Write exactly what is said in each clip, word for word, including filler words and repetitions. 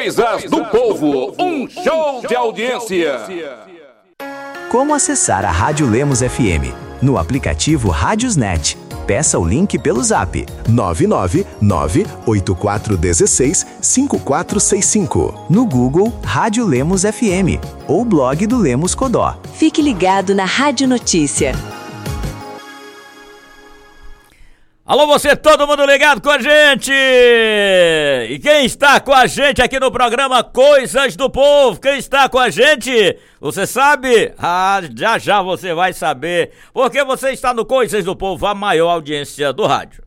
Coisas do Povo, um show de audiência. Como acessar a Rádio Lemos F M? No aplicativo Rádiosnet. Peça o link pelo zap nove nove nove oito quatro um seis cinco quatro seis cinco. No Google, Rádio Lemos F M ou blog do Lemos Codó. Fique ligado na Rádio Notícia. Alô, você, todo mundo ligado com a gente! E quem está com a gente aqui no programa Coisas do Povo? Quem está com a gente? Você sabe? Ah, já já você vai saber. Porque você está no Coisas do Povo, a maior audiência do rádio.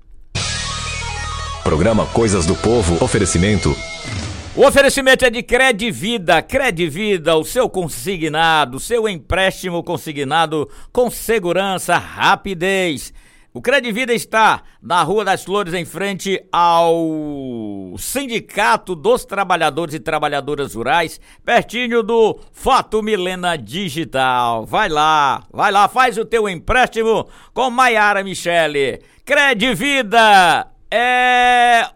Programa Coisas do Povo, oferecimento. O oferecimento é de Credivida. Credivida, o seu consignado, o seu empréstimo consignado com segurança, rapidez. O Credivida está na Rua das Flores, em frente ao Sindicato dos Trabalhadores e Trabalhadoras Rurais, pertinho do Foto Milena Digital. Vai lá, vai lá, faz o teu empréstimo com Maiara Michele. Credivida é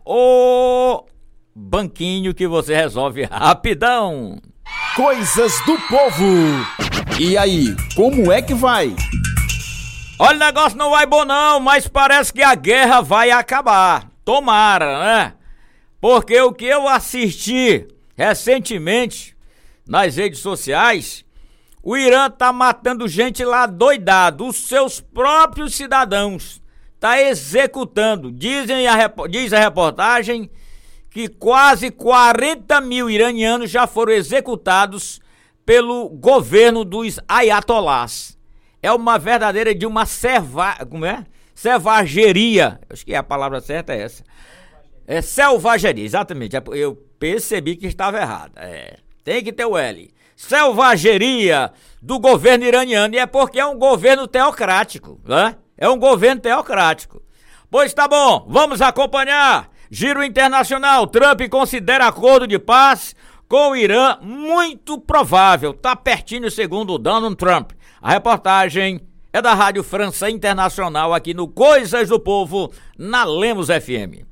o banquinho que você resolve rapidão. Coisas do Povo. E aí, como é que vai? Olha, o negócio não vai bom não, mas parece que a guerra vai acabar. Tomara, né? Porque o que eu assisti recentemente nas redes sociais, o Irã tá matando gente lá doidado, os seus próprios cidadãos. Tá executando. Dizem a, diz a reportagem que quase quarenta mil iranianos já foram executados pelo governo dos ayatolás. É uma verdadeira de uma serva... Como é? Selvageria. Acho que a palavra certa é essa. É selvageria, exatamente. Eu percebi que estava errado. É, tem que ter o L. Selvageria do governo iraniano. E é porque é um governo teocrático, né? É um governo teocrático. Pois tá bom, vamos acompanhar. Giro internacional. Trump considera acordo de paz com o Irã muito provável. Tá pertinho, segundo o Donald Trump. A reportagem é da Rádio França Internacional, aqui no Coisas do Povo, na Lemos F M.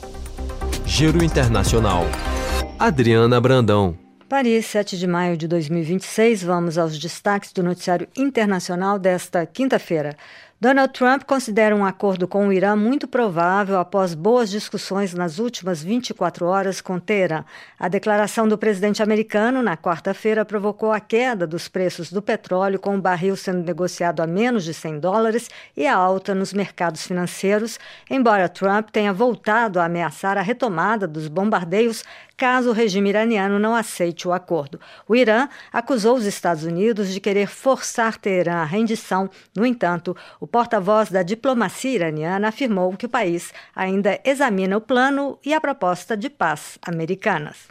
Giro Internacional. Adriana Brandão. Paris, sete de maio de dois mil e vinte e seis, vamos aos destaques do noticiário internacional desta quinta-feira. Donald Trump considera um acordo com o Irã muito provável após boas discussões nas últimas vinte e quatro horas com Teherã. A declaração do presidente americano na quarta-feira provocou a queda dos preços do petróleo, com o barril sendo negociado a menos de cem dólares e a alta nos mercados financeiros, embora Trump tenha voltado a ameaçar a retomada dos bombardeios caso o regime iraniano não aceite o acordo. O Irã acusou os Estados Unidos de querer forçar Teherã à rendição. No entanto, o porta-voz da diplomacia iraniana afirmou que o país ainda examina o plano e a proposta de paz americanas.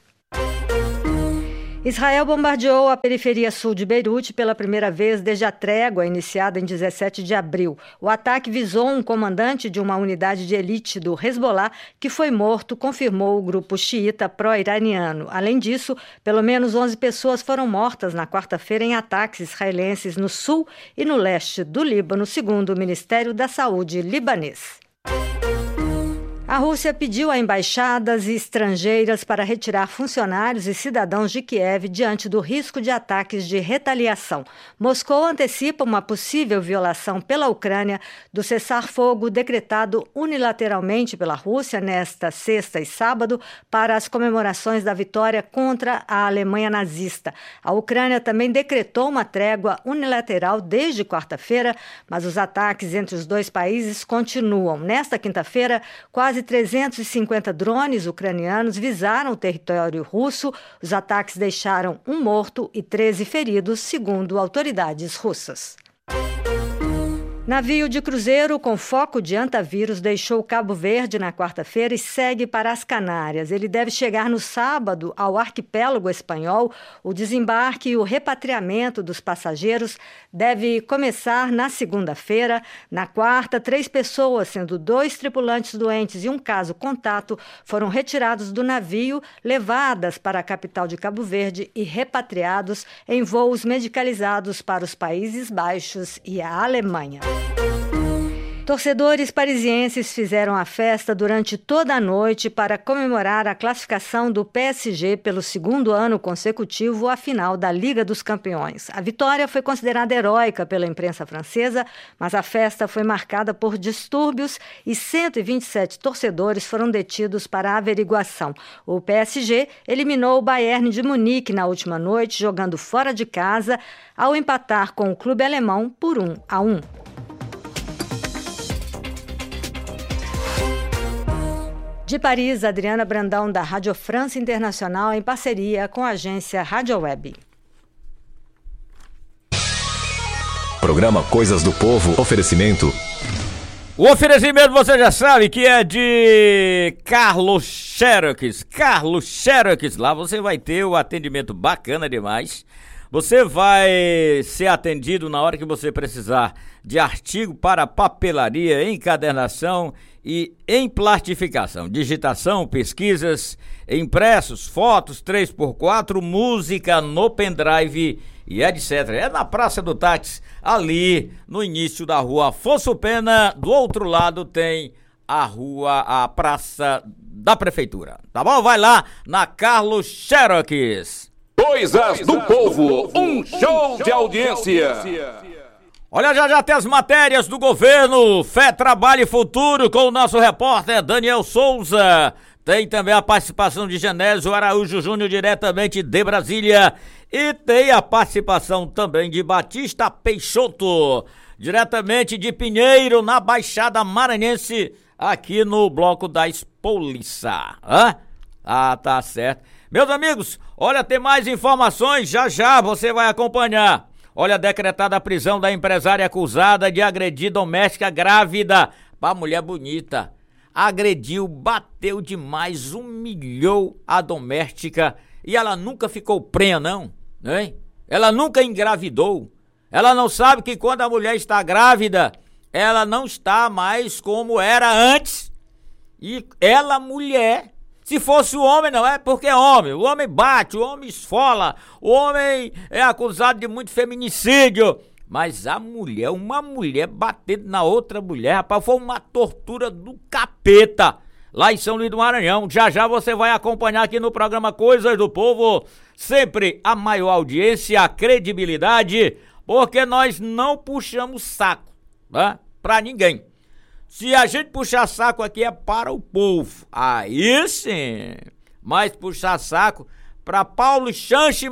Israel bombardeou a periferia sul de Beirute pela primeira vez desde a trégua iniciada em dezessete de abril. O ataque visou um comandante de uma unidade de elite do Hezbollah que foi morto, confirmou o grupo xiita pró-iraniano. Além disso, pelo menos onze pessoas foram mortas na quarta-feira em ataques israelenses no sul e no leste do Líbano, segundo o Ministério da Saúde libanês. A Rússia pediu a embaixadas estrangeiras para retirar funcionários e cidadãos de Kiev diante do risco de ataques de retaliação. Moscou antecipa uma possível violação pela Ucrânia do cessar-fogo decretado unilateralmente pela Rússia nesta sexta e sábado para as comemorações da vitória contra a Alemanha nazista. A Ucrânia também decretou uma trégua unilateral desde quarta-feira, mas os ataques entre os dois países continuam. Nesta quinta-feira, quase trezentos e cinquenta drones ucranianos visaram o território russo. Os ataques deixaram um morto e treze feridos, segundo autoridades russas. Navio de cruzeiro com foco de antavírus deixou Cabo Verde na quarta-feira e segue para as Canárias. Ele deve chegar no sábado ao arquipélago espanhol. O desembarque e o repatriamento dos passageiros deve começar na segunda-feira. Na quarta, três pessoas, sendo dois tripulantes doentes e um caso contato, foram retirados do navio, levadas para a capital de Cabo Verde e repatriados em voos medicalizados para os Países Baixos e a Alemanha. Torcedores parisienses fizeram a festa durante toda a noite para comemorar a classificação do P S G pelo segundo ano consecutivo à final da Liga dos Campeões. A vitória foi considerada heróica pela imprensa francesa, mas a festa foi marcada por distúrbios e cento e vinte e sete torcedores foram detidos para averiguação. O P S G eliminou o Bayern de Munique na última noite, jogando fora de casa, ao empatar com o clube alemão por um a um. De Paris, Adriana Brandão, da Rádio França Internacional, em parceria com a agência Rádio Web. Programa Coisas do Povo, oferecimento. O oferecimento você já sabe que é de Carlos Xerox. Carlos Xerox, lá você vai ter o atendimento bacana demais. Você vai ser atendido na hora que você precisar de artigo para papelaria, encadernação e emplastificação, digitação, pesquisas, impressos, fotos três por quatro, música no pendrive e etcétera. É na Praça do Táxi, ali no início da rua Afonso Pena. Do outro lado tem a rua, a Praça da Prefeitura. Tá bom? Vai lá na Carlos Xerox. Coisas do Povo, um show de audiência. Olha, já já tem as matérias do governo, Fé, Trabalho e Futuro, com o nosso repórter Daniel Souza. Tem também a participação de Genésio Araújo Júnior, diretamente de Brasília. E tem a participação também de Batista Peixoto, diretamente de Pinheiro, na Baixada Maranhense, aqui no Bloco da Espoliça. Hã? Ah, tá certo. Meus amigos, olha, tem mais informações, já já você vai acompanhar. Olha, decretada a prisão da empresária acusada de agredir doméstica grávida. Pá, mulher bonita. Agrediu, bateu demais, humilhou a doméstica. E ela nunca ficou prenha, não, hein? Ela nunca engravidou. Ela não sabe que quando a mulher está grávida, ela não está mais como era antes. E ela, mulher... Se fosse o homem, não é porque é homem. O homem bate, o homem esfola, o homem é acusado de muito feminicídio. Mas a mulher, uma mulher batendo na outra mulher, rapaz, foi uma tortura do capeta lá em São Luís do Maranhão. Já já você vai acompanhar aqui no programa Coisas do Povo. Sempre a maior audiência, a credibilidade, porque nós não puxamos saco, né, pra ninguém. Se a gente puxar saco aqui é para o povo, aí sim. Mas puxar saco para Paulo Chanche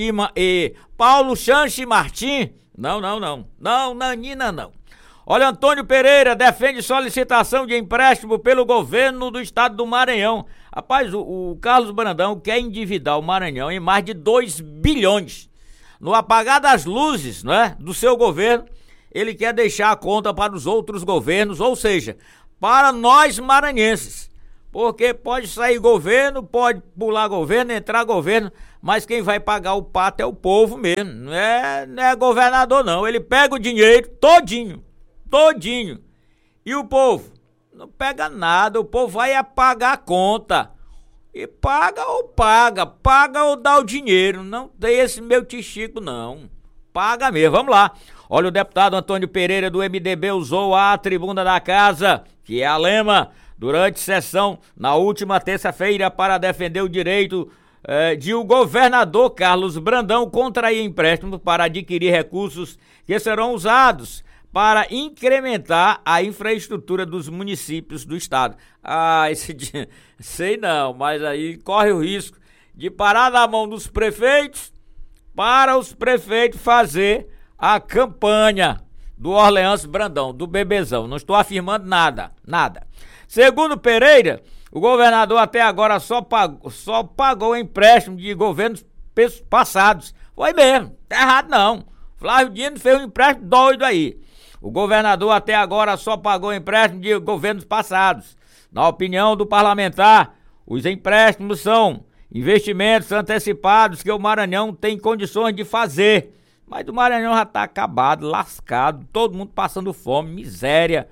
e Paulo Chanche Martim, não, não, não. Não, Nanina, não. Olha, Antônio Pereira defende solicitação de empréstimo pelo governo do estado do Maranhão. Rapaz, o, o Carlos Brandão quer endividar o Maranhão em mais de dois bilhões. No apagar das luzes, não é, do seu governo, ele quer deixar a conta para os outros governos, ou seja, para nós maranhenses. Porque pode sair governo, pode pular governo, entrar governo, mas quem vai pagar o pato é o povo mesmo. Não é, não é governador, não. Ele pega o dinheiro todinho, todinho. E o povo não pega nada, o povo vai pagar a conta. E paga ou paga, paga ou dá o dinheiro. Não tem esse meu tichico, não. Paga mesmo, vamos lá. Olha, o deputado Antônio Pereira do M D B usou a tribuna da casa, que é a Lema, durante sessão na última terça-feira para defender o direito eh, de o governador Carlos Brandão contrair empréstimo para adquirir recursos que serão usados para incrementar a infraestrutura dos municípios do estado. Ah, esse dia, sei não, mas aí corre o risco de parar na mão dos prefeitos para os prefeitos fazer a campanha do Orleans Brandão, do bebezão. Não estou afirmando nada, nada. Segundo Pereira, o governador até agora só pagou, só pagou empréstimo de governos passados. Foi mesmo, tá errado não. Flávio Dino fez um empréstimo doido aí. O governador até agora só pagou empréstimo de governos passados. Na opinião do parlamentar, os empréstimos são investimentos antecipados que o Maranhão tem condições de fazer. Mas o Maranhão já tá acabado, lascado, todo mundo passando fome, miséria.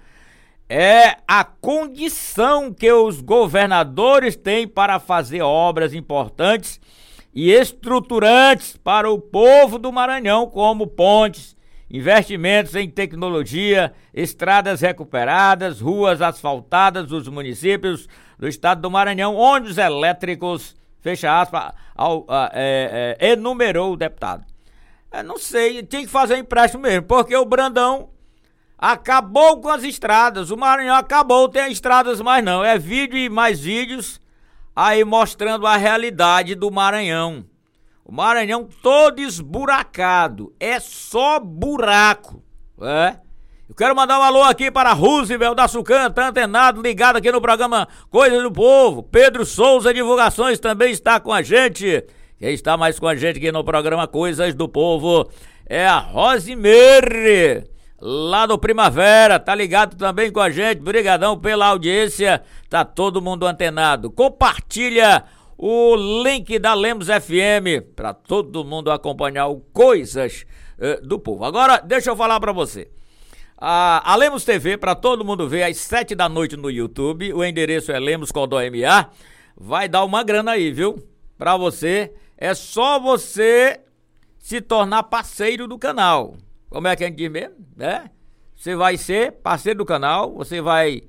É a condição que os governadores têm para fazer obras importantes e estruturantes para o povo do Maranhão, como pontes, investimentos em tecnologia, estradas recuperadas, ruas asfaltadas dos municípios do estado do Maranhão, ônibus elétricos, fecha aspas, ao, a, é, é, enumerou o deputado. Eu não sei, tinha que fazer empréstimo mesmo, porque o Brandão acabou com as estradas, o Maranhão acabou, tem estradas mais não, é vídeo e mais vídeos aí mostrando a realidade do Maranhão. O Maranhão todo esburacado, é só buraco, é? Eu quero mandar um alô aqui para Roosevelt da Sucan, tá antenado, ligado aqui no programa Coisas do Povo. Pedro Souza Divulgações também está com a gente. Quem está mais com a gente aqui no programa Coisas do Povo é a Rosimeire, lá do Primavera, tá ligado também com a gente. Brigadão pela audiência, tá todo mundo antenado. Compartilha o link da Lemos F M para todo mundo acompanhar o Coisas eh, do Povo. Agora, deixa eu falar para você. A, a Lemos T V, para todo mundo ver, às sete da noite no YouTube, o endereço é Lemos Codó M A, vai dar uma grana aí, viu? Pra você, é só você se tornar parceiro do canal. Como é que a gente diz mesmo? É? Você vai ser parceiro do canal, você vai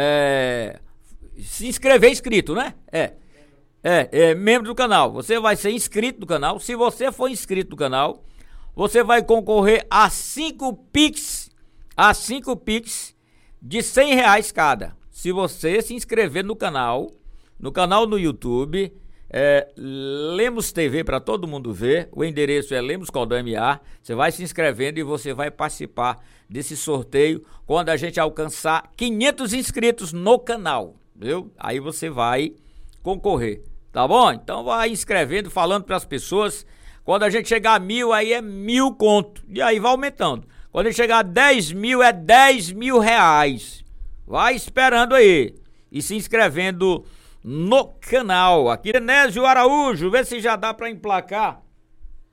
é, se inscrever inscrito, né? É. É, é membro do canal. Você vai ser inscrito do canal. Se você for inscrito do canal, você vai concorrer a cinco Pix, a cinco Pix de cem reais cada. Se você se inscrever no canal, no canal no YouTube, é, Lemos T V para todo mundo ver. O endereço é Lemos Codó M A. Você vai se inscrevendo e você vai participar desse sorteio quando a gente alcançar quinhentos inscritos no canal, viu? Aí você vai concorrer. Tá bom? Então vai inscrevendo, falando para as pessoas. Quando a gente chegar a mil, aí é mil conto. E aí vai aumentando. Quando a gente chegar a dez mil, é dez mil reais. Vai esperando aí. E se inscrevendo no canal. Aqui, Enésio Araújo. Vê se já dá para emplacar